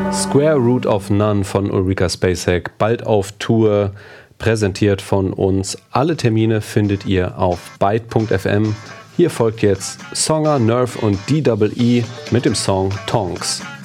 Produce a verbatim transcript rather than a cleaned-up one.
Square Root of None von Ulrika Spacek, bald auf Tour, präsentiert von uns. Alle Termine findet ihr auf byte punkt f m. Hier folgt jetzt Songer, Nerve und D E E mit dem Song Tonks.